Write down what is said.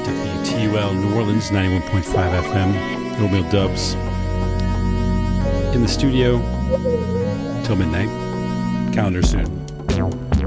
WTUL New Orleans, 91.5 FM. Oatmeal Dubs. In the studio till midnight. Calendar soon.